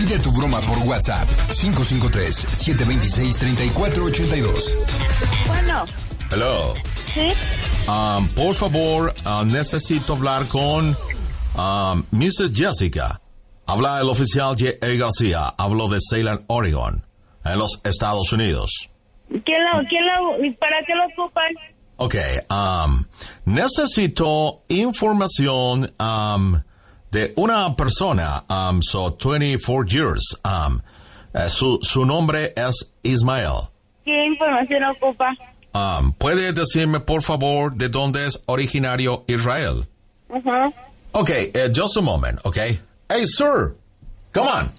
Pide tu broma por WhatsApp 553-726-3482. Bueno. Hello. ¿Sí? Por favor, necesito hablar con Mrs. Jessica. Habla el oficial J. García. Hablo de Salem, Oregon, en los Estados Unidos. ¿Para qué lo ocupan? Ok, necesito información de una persona, 24 years. Su nombre es Ismael. ¿Qué información ocupa? ¿Puede decirme, por favor, de dónde es originario Israel? Ajá. Ok, just a moment, ok. Hey, sir, come on.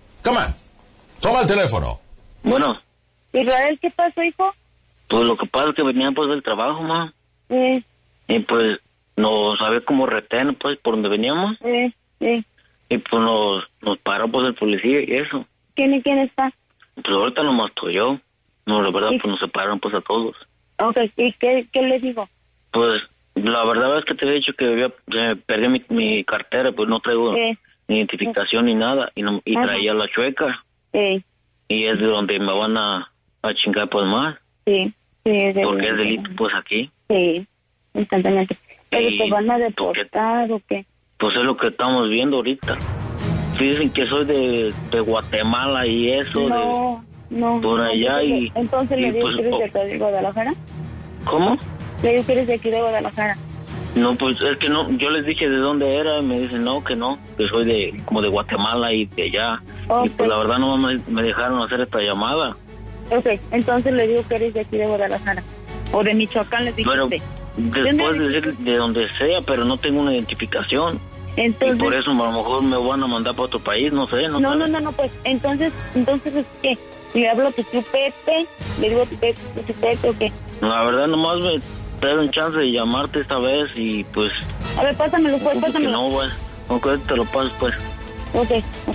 Toma el teléfono. Bueno. Israel, ¿qué pasó, hijo? Pues lo que pasa es que venían pues del trabajo, ma. Sí. Y pues nos había como retén, pues, por donde veníamos. Sí. Y pues nos paró pues el policía y eso. ¿Quién está? Pues ahorita nomás estoy yo. No, la verdad, pues nos separaron pues a todos. Ok, ¿y qué le digo? Pues la verdad es que te había dicho que perdí mi cartera, pues no traigo ni identificación ni nada. Y traía la chueca. Sí. Y es de donde me van a chingar pues más. Sí. Porque es delito pues aquí. Sí, instantáneamente. ¿Pero te van a deportar o qué? Pues es lo que estamos viendo ahorita. Dicen que soy de Guatemala y eso. No. Por allá y... Entonces le digo pues, que eres de acá de Guadalajara. ¿Cómo? Le digo que eres de aquí de Guadalajara. No, pues es que no, yo les dije de dónde era y me dicen que soy como de Guatemala y de allá. Okay. Y pues la verdad no me dejaron hacer esta llamada. Ok, entonces le digo que eres de aquí de Guadalajara. O de Michoacán, les dije. Pero después de decir de donde sea, pero no tengo una identificación. Entonces, y por eso a lo mejor me van a mandar para otro país, no sé. No, pues entonces ¿qué? Le hablo a tu Pepe, le digo a tu Pepe o qué. La verdad nomás me dieron chance de llamarte esta vez y pues... A ver, pásamelo pues, pásamelo. No, güey. Ok, te lo paso pues. Ok.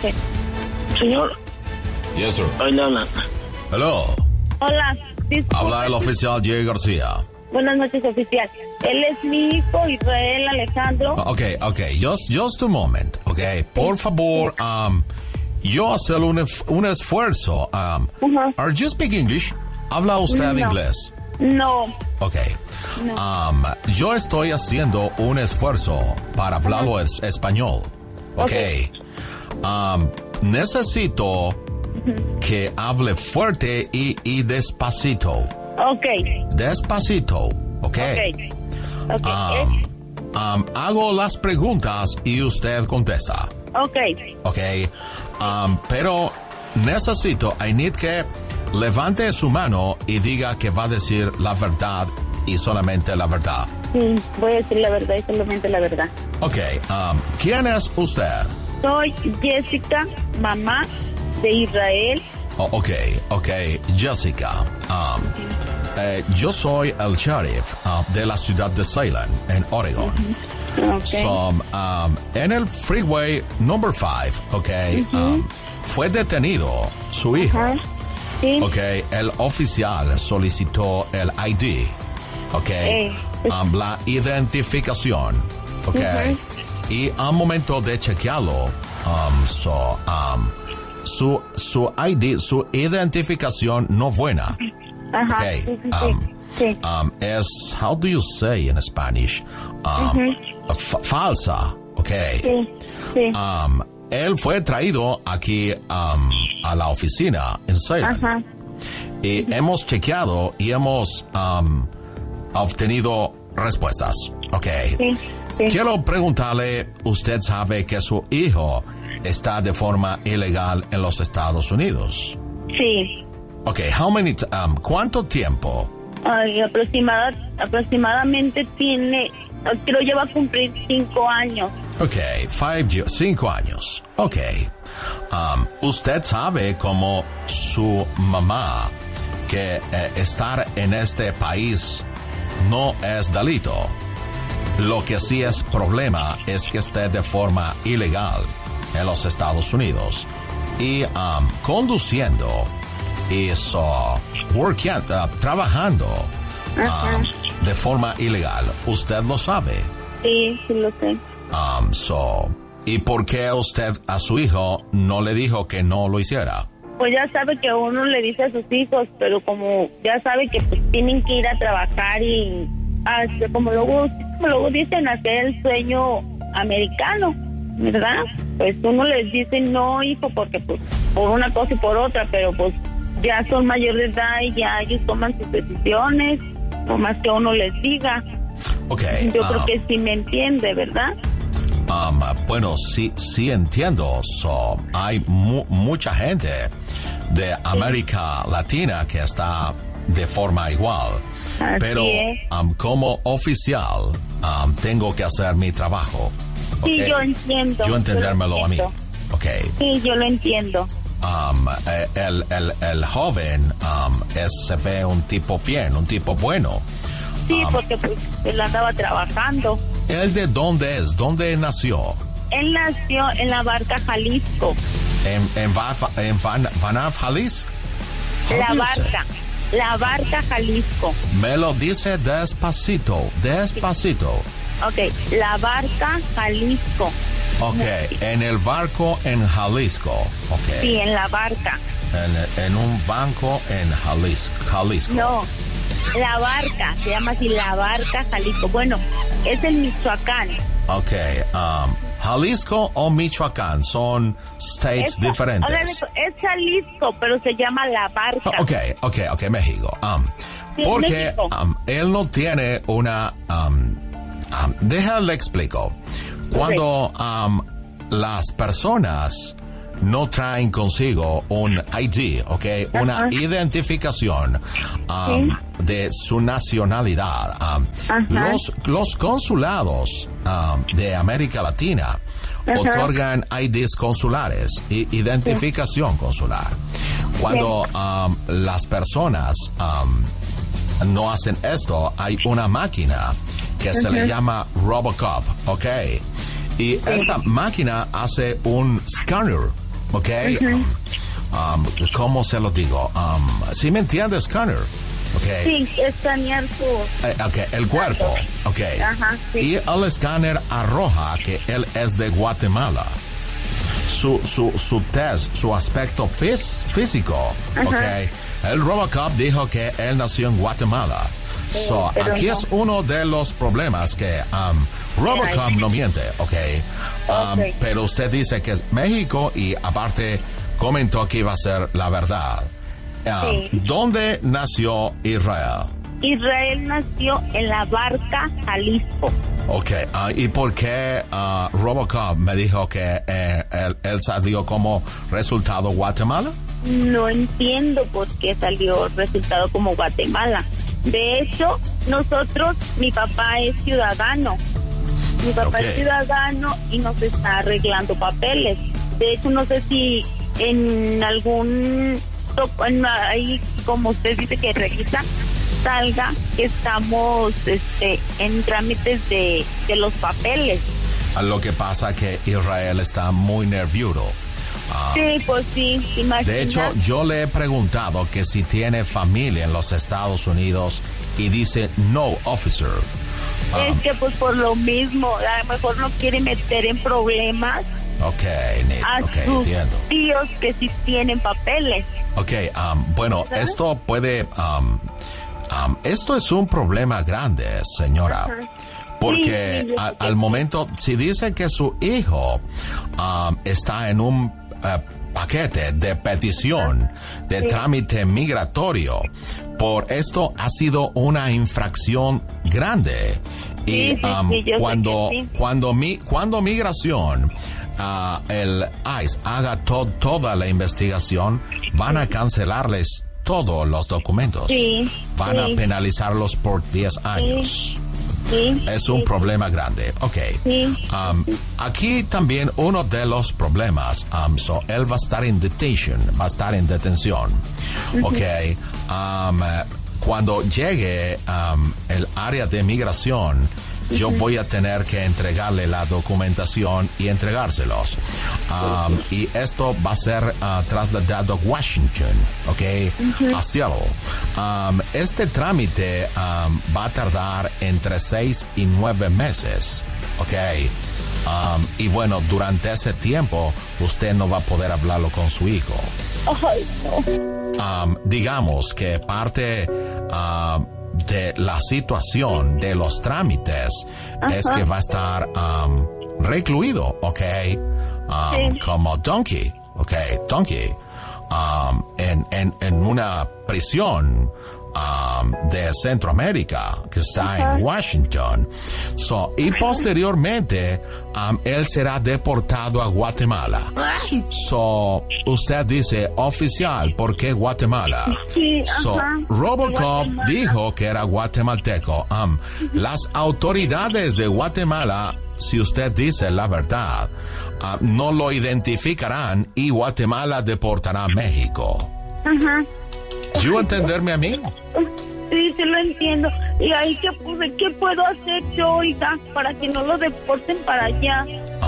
Señor. Yes, sir. Ahí le hablan. Hello. Hola. Disculpe. Habla el oficial J. García. Buenas noches, oficial. Él es mi hijo, Israel Alejandro. Okay. Just a moment, okay. Por favor, yo hacer un esfuerzo. Are you speak English? ¿Habla usted inglés? No. Okay. No. Yo estoy haciendo un esfuerzo para hablarlo español. Okay. Necesito que hable fuerte y despacito. Okay. Despacito, okay. Hago las preguntas y usted contesta. Okay. Pero necesito, I need que levante su mano y diga que va a decir la verdad y solamente la verdad. Sí, voy a decir la verdad y solamente la verdad. Okay. ¿Quién es usted? Soy Jessica, mamá de Israel. Okay. Jessica. Yo soy el sheriff de la ciudad de Salem, en Oregon. Okay. So, en el freeway number 5, okay, fue detenido su hijo. Sí. Okay, el oficial solicitó el ID, okay, la identificación, okay, y al momento de chequearlo, su ID, su identificación no buena. Okay. Sí. Es, how do you say in Spanish? Falsa. Okay. Sí. Él fue traído aquí a la oficina en Salem. Y hemos chequeado y hemos obtenido respuestas. Okay. Sí. Quiero preguntarle, ¿usted sabe que su hijo está de forma ilegal en los Estados Unidos? Sí. Okay, ¿cuánto tiempo? Aproximadamente creo que va a cumplir 5 años. Okay, 5 años. Okay. Usted sabe como su mamá que estar en este país no es delito. Lo que sí es problema es que esté de forma ilegal en los Estados Unidos y conduciendo y trabajando de forma ilegal. ¿Usted lo sabe? Sí lo sé. ¿Y por qué usted a su hijo no le dijo que no lo hiciera? Pues ya sabe que uno le dice a sus hijos, pero como ya sabe que pues tienen que ir a trabajar y como luego dicen, hacer el sueño americano, ¿verdad? Pues uno les dice no, hijo, porque pues por una cosa y por otra, pero pues ya son mayores de edad y ya ellos toman sus decisiones, por más que uno les diga. Okay, yo creo que sí me entiende, ¿verdad? Bueno, sí entiendo. Hay mucha gente de América Latina que está de forma igual. Así pero como oficial tengo que hacer mi trabajo. ¿Okay? Sí, yo entiendo. Yo entendérmelo a mí. Okay. Sí, yo lo entiendo. El joven se ve un tipo bien, un tipo bueno. Sí, porque pues él andaba trabajando. ¿Él de dónde es? ¿Dónde nació? Él nació en La Barca, Jalisco. ¿En Banaf, Jalisco? La Barca, Jalisco. Me lo dice despacito. Ok, La Barca, Jalisco. Ok, en el barco en Jalisco. Okay. Sí, en La Barca. En un banco en Jalisco. No, La Barca, se llama así, La Barca, Jalisco. Bueno, es el Michoacán. Ok, Jalisco o Michoacán son states diferentes. Es Jalisco, pero se llama La Barca. Ok, México. Sí, porque México. Él no tiene una... déjale explico. Cuando las personas no traen consigo un ID, una identificación de su nacionalidad, los consulados de América Latina otorgan IDs consulares, identificación consular. Cuando las personas no hacen esto, hay una máquina que se le llama Robocop, y esta máquina hace un scanner, ¿cómo se lo digo? ¿Sí me entiendes, scanner? Sí, escanear su... el cuerpo, sí. Y el escáner arroja que él es de Guatemala. Su test, su aspecto físico, El Robocop dijo que él nació en Guatemala. Aquí es uno de los problemas que Robocop no miente, pero usted dice que es México y aparte comentó que iba a ser la verdad. ¿Dónde nació Israel? Israel nació en La Barca, Jalisco. ¿Y por qué Robocop me dijo que él salió como resultado Guatemala? No entiendo por qué salió resultado como Guatemala. De hecho, mi papá es ciudadano. Mi papá es ciudadano y nos está arreglando papeles. De hecho, no sé si en ahí, como usted dice que revisa, salga que estamos en trámites de los papeles. Lo que pasa que Israel está muy nervioso. Sí, pues sí, imagínate. De hecho, yo le he preguntado que si tiene familia en los Estados Unidos y dice no, officer. Es que pues por lo mismo, a lo mejor no quiere meter en problemas a sus entiendo. tíos que sí tienen papeles. Bueno, ¿verdad? Esto puede... esto es un problema grande, señora. Porque sí, al momento, si dice que su hijo está en un paquete de petición de trámite migratorio, por esto ha sido una infracción grande. Y cuando migración, el ICE haga toda la investigación, van a cancelarles todos los documentos. Van a penalizarlos por 10 años. Es un problema grande. Aquí también uno de los problemas, él va a estar en detención. Cuando llegue el área de migración, yo voy a tener que entregarle la documentación y entregárselos. Y esto va a ser trasladado a Washington, a Seattle. Este trámite va a tardar entre 6 y 9 meses, Y bueno, durante ese tiempo, usted no va a poder hablarlo con su hijo. Ay, no. Digamos que parte de la situación de los trámites es que va a estar recluido, ¿ok? Sí. Como donkey, ¿ok? Donkey. En una prisión de Centroamérica que está en Washington. Y posteriormente él será deportado a Guatemala. Usted dice, oficial, ¿por qué Guatemala? Sí, Robocop dijo que era guatemalteco. Las autoridades de Guatemala, si usted dice la verdad, no lo identificarán y Guatemala deportará a México. ¿Yo entenderme a mí? Sí, sí lo entiendo. Y ahí ¿qué puedo hacer yo, oiga, para que no lo deporten para allá?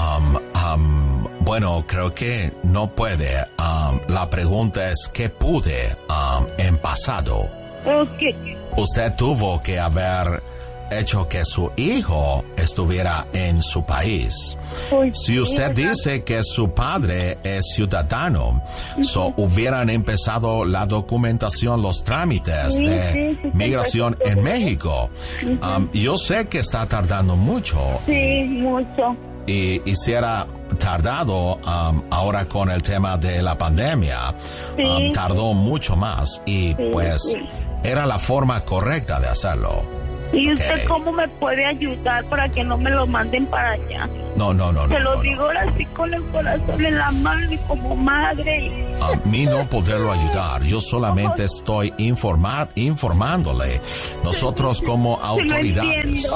Bueno, creo que no puede. La pregunta es, ¿qué pude en pasado? Okay. Usted tuvo que haber hecho que su hijo estuviera en su país. Si usted dice que su padre es ciudadano, hubieran empezado la documentación, los trámites de migración en México. Yo sé que está tardando mucho. Sí, mucho. Y si era tardado, ahora con el tema de la pandemia, tardó mucho más y era la forma correcta de hacerlo. ¿Y usted cómo me puede ayudar para que no me lo manden para allá? No. Se lo digo ahora sí con el corazón en la mano y como madre. A mí no poderlo ayudar. Yo solamente estoy informándole. Nosotros como autoridades.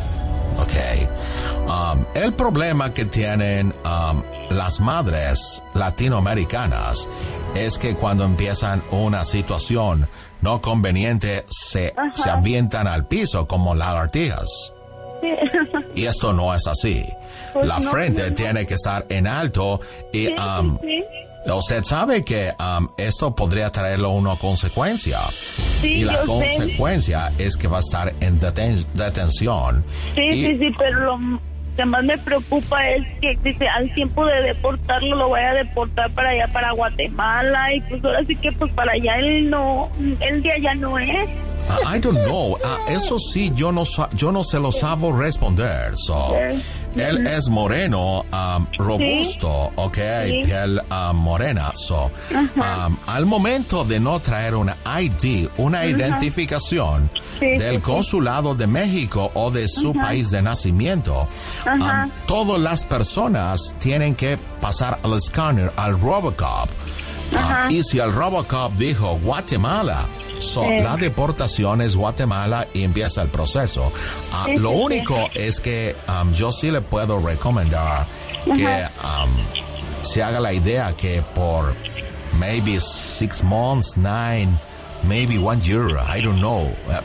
El problema que tienen las madres latinoamericanas es que cuando empiezan una situación no conveniente se avientan al piso como lagartijas. Y esto no es así. Pues la frente tiene que estar en alto y usted sabe que esto podría traerle una consecuencia. Y la consecuencia es que va a estar en detención. Sí, pero lo que más me preocupa es que dice, al tiempo de deportarlo lo voy a deportar para allá, para Guatemala, y pues ahora sí que pues para allá él de allá no es. I don't know. Eso sí, yo no se lo sabo responder. Él es moreno, robusto, piel morena. Al momento de no traer una ID, una identificación del consulado de México o de su país de nacimiento, todas las personas tienen que pasar al escáner, al Robocop. Y si el Robocop dijo Guatemala, la deportación es Guatemala y empieza el proceso. Lo único es que yo sí le puedo recomendar que se haga la idea que por maybe 6 months, 9, maybe 1 year, I don't know.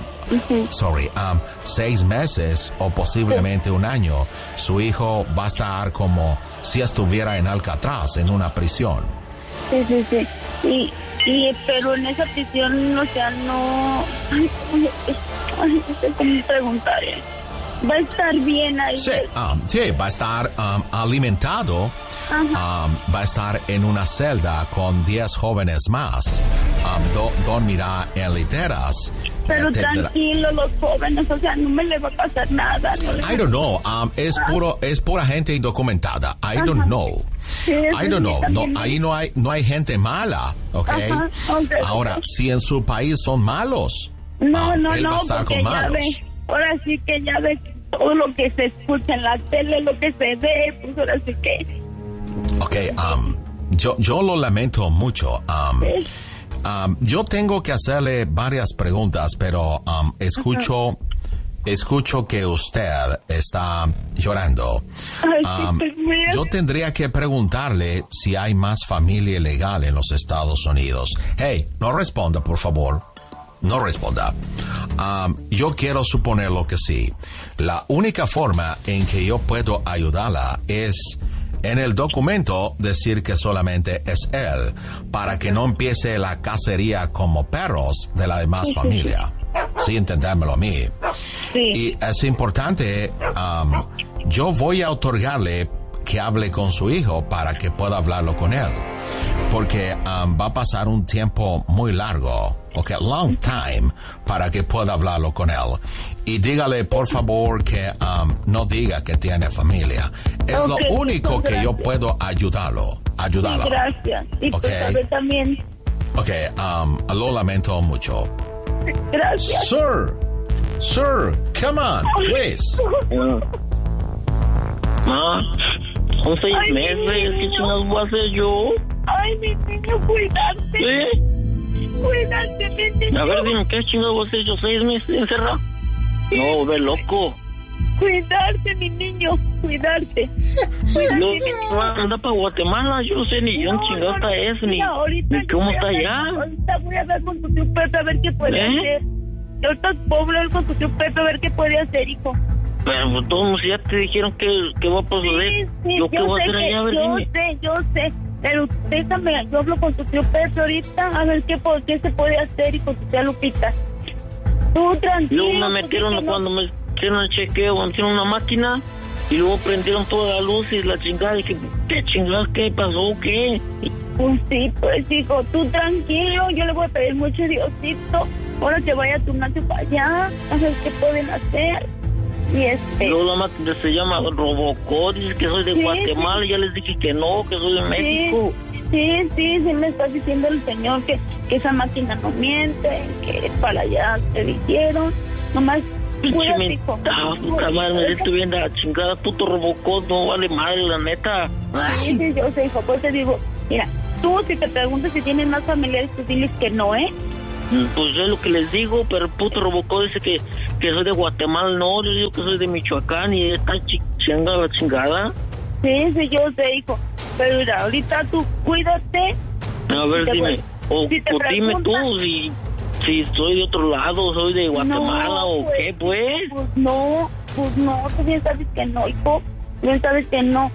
6 meses o posiblemente 1 año, su hijo va a estar como si estuviera en Alcatraz, en una prisión. Sí. Pero en esa prisión, o sea, no... no sé cómo preguntar. ¿Va a estar bien ahí? Sí, va a estar alimentado. Va a estar en una celda con 10 jóvenes más. Dormirá en literas. Pero tranquilo, los jóvenes, o sea, no me le va a pasar nada. I don't know. Es pura gente indocumentada. I don't know. I don't know. No, ahí no hay gente mala, ¿okay? Ahora, si en su país son malos, él va a estar con malos. Ahora sí que ya ve todo lo que se escucha en la tele, lo que se ve, pues ahora sí que... yo lo lamento mucho. Yo tengo que hacerle varias preguntas, pero escucho que usted está llorando. Yo tendría que preguntarle si hay más familia legal en los Estados Unidos. Hey, no responda, por favor. No responda. Yo quiero suponerlo que sí. La única forma en que yo puedo ayudarla es en el documento decir que solamente es él, para que no empiece la cacería como perros de la demás familia. Sí, entendérmelo a mí. Y es importante yo voy a otorgarle que hable con su hijo para que pueda hablarlo con él. Porque va a pasar un tiempo muy largo, long time, para que pueda hablarlo con él. Y dígale, por favor, que no diga que tiene familia. Es lo único que yo puedo ayudarla. Sí, gracias. Y pues a ver también. Lo lamento mucho. Gracias. Sir, come on, please. Son 6 meses, ¿qué chingados voy a hacer yo? Ay, mi niño, cuídate. ¿Sí? Cuídate, mi niño. A ver, dime, ¿qué chingados voy a hacer yo? 6 meses encerrado. No, ve loco. Cuidarte, mi niño, cuidarte. No, anda para Guatemala, yo no sé ni dónde chingado está eso, ni cómo está allá. Ahorita voy a hablar con tu tío Pepe a ver qué puede hacer. Ahorita voy a hablar con tu tío Pepe a ver qué puede hacer, hijo. Pero pues, todos ya te dijeron que va a proceder. Sí, ¿Yo qué voy a hacer allá? A ver, dime. Yo sé. Pero déjame, yo hablo con tu tío Pepe ahorita a ver qué se puede hacer y con tu tía Lupita. Tú tranquilo. Luego me metieron cuando me hicieron el chequeo, me metieron una máquina y luego prendieron toda la luz y la chingada. Y dije, ¿qué chingadas? ¿Qué pasó? ¿Qué? Pues sí, pues hijo, tú tranquilo, yo le voy a pedir mucho a Diosito. Ahora que vaya a turnarte para allá, a ver qué pueden hacer. Y luego la máquina se llama Robocop, dice que soy de Guatemala, ya les dije que no, que soy de México. Sí, me está diciendo el señor que esa máquina no miente, que para allá te dijeron, nomás cuídate, hijo. Puta madre, me estoy viendo la chingada, puto Robocop, no vale madre, la neta. Sí, yo sé, hijo, pues te digo, mira, tú si te preguntas si tienes más familiares, tú diles que no, Pues es lo que les digo, pero el puto Robocop dice que soy de Guatemala. No, yo digo que soy de Michoacán y está chingada la chingada. Sí, yo sé, hijo. Pero mira, ahorita tú cuídate. A ver, dime, o dime tú si soy de otro lado, soy de Guatemala o qué, pues. Pues no, tú bien sabes que no, hijo. Bien sabes que no.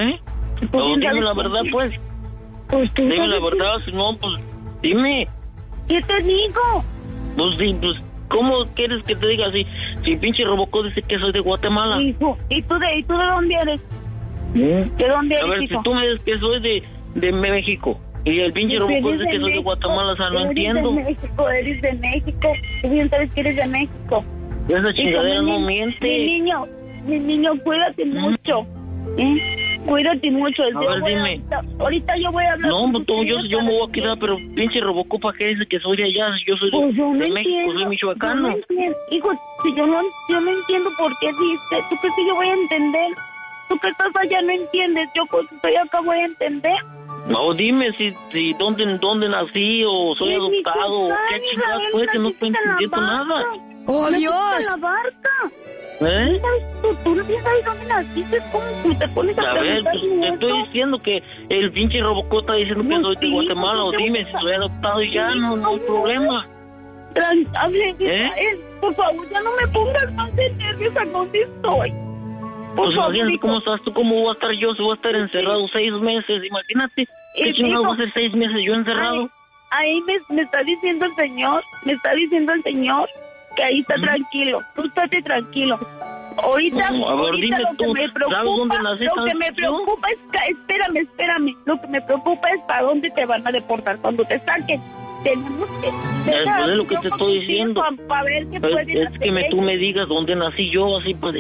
O dime la verdad, pues. Pues tú dime la verdad, si no, pues dime. ¿Qué te digo? Pues sí, pues, ¿cómo quieres que te diga así? Si pinche Robocop dice que soy de Guatemala. Hijo, ¿y tú de dónde eres? ¿De dónde eres, a ver, hijo? Si tú me dices que soy de México y el pinche Robocop dice que soy de Guatemala, o sea, no entiendo. Eres de México, tú bien sabes que eres de México. Esa chingadera no miente. Mi niño, cuídate mucho, Cuídate mucho. A ver, dime. Ahorita yo voy a hablar. No, yo me voy a quedar, pero pinche Robocop, ¿para qué dice que soy de allá? Yo soy de México, soy michoacano. Hijo, si yo no entiendo por qué dices. ¿Tú crees que yo voy a entender? Tú que estás allá no entiendes. Yo cuando estoy acá voy a entender. No, dime si dónde nací o soy adoptado o qué chingadas fue, que no estoy entendiendo nada. ¡Oh, Dios! La barca. Tú no sabes dónde naciste, ¿cómo te pones a preguntar? Te estoy diciendo que el pinche Robocop está diciendo que soy de Guatemala, o dime si soy adoptado y ya, no hay problema. Hable, por favor, ya no me pongas más de nervios a donde estoy. Pues imagínate cómo estás tú, cómo voy a estar yo, si voy a estar encerrado 6 meses, imagínate, ¿qué chingados voy a hacer 6 meses yo encerrado? Ahí me está diciendo el señor, que ahí está tranquilo, tú estate tranquilo. Ahorita, a ver, dime tú, ¿sabes dónde naciste? Lo que me preocupa es, espérame, lo que me preocupa es para dónde te van a deportar cuando te saquen. Tenemos que... Eso es lo que te estoy diciendo. Para ver qué pueden hacer. Que tú me digas dónde nací yo, así pues...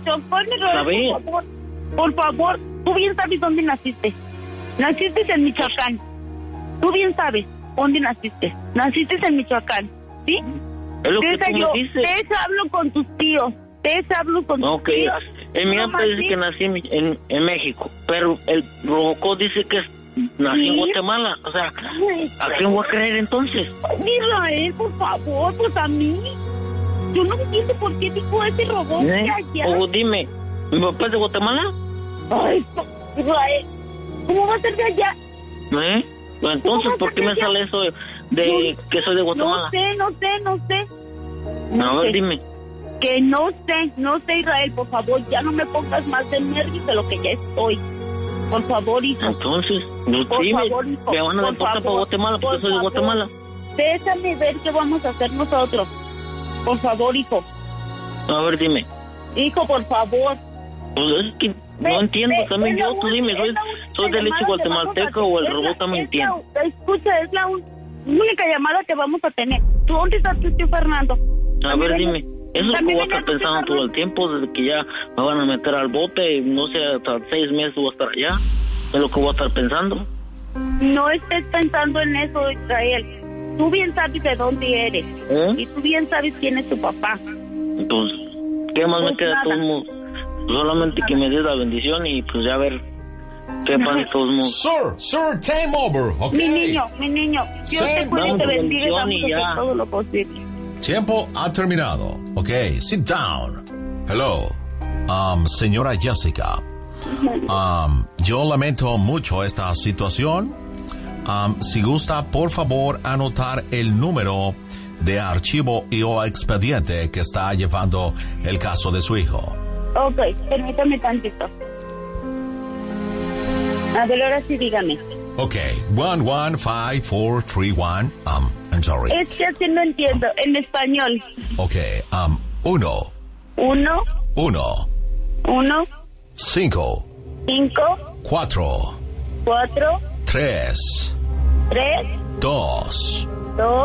Por favor, tú bien sabes dónde naciste. Naciste en Michoacán. Tú bien sabes dónde naciste. Naciste en Michoacán, ¿sí? Es lo que tú me dices. Te hablo con tus tíos. Ok, en mi papá dice que nací en México, pero el Robocop dice que nací en Guatemala. O sea, ¿a quién voy a creer entonces? Israel, por favor, pues a mí. Yo no entiendo por qué dijo ese robot de allá. O dime, ¿mi papá es de Guatemala? Ay, Israel, ¿cómo va a ser de allá? Entonces, ¿por qué me sale eso de que soy de Guatemala? No sé. A ver, dime. Que no sé, Israel, por favor, ya no me pongas más de nervios de lo que ya estoy. Por favor, hijo. Entonces, me van a deportar para Guatemala porque soy de Guatemala. Déjame ver qué vamos a hacer nosotros. Por favor, hijo. A ver, dime. Hijo, por favor. Pues es que no entiendo también yo, tú dime, ¿soy de leche guatemalteca o el robot también entiende? Escucha, es la única llamada que vamos a tener. ¿Tú dónde estás, tío Fernando? A ver, dime. Eso es lo que voy a estar pensando todo el tiempo, desde que ya me van a meter al bote, no sé, hasta 6 meses voy a estar allá. Es lo que voy a estar pensando. No estés pensando en eso, Israel. Tú bien sabes de dónde eres. Y tú bien sabes quién es tu papá. Entonces, ¿qué más me queda? Todos modos, solamente que me des la bendición y pues ya ver qué pasa de todos modos. Sir, time over, ¿ok? Mi niño, Dios te cuide y te bendiga y vamos a hacer todo lo posible. Tiempo ha terminado. Ok, sit down. Hello, señora Jessica. Yo lamento mucho esta situación. Si gusta, por favor, anotar el número de archivo y o expediente que está llevando el caso de su hijo. Ok, permítame tantito. A ver, ahora sí, dígame. Ok, 115431. I'm sorry. Es que así no entiendo. En español. Ok, 1. 5. 4. 3. 2.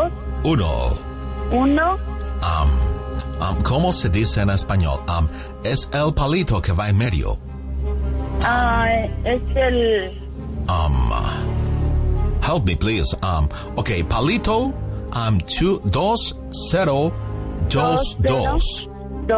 1. ¿Cómo se dice en español? Es el palito que va en medio. Es el... Help me, please. Ok, palito, 2022.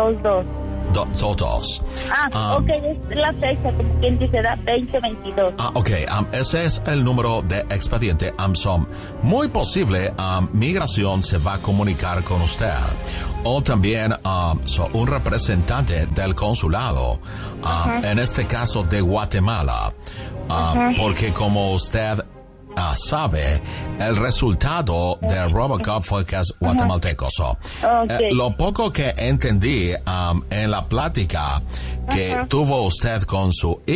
22. Ok, es la fecha, como quien dice, da 2022. Ok, ese es el número de expediente. Muy posible, migración se va a comunicar con usted. O también, un representante del consulado, en este caso de Guatemala. Porque como usted sabe, el resultado de Robocop fue que es guatemalteco. Lo poco que entendí en la plática que tuvo usted con su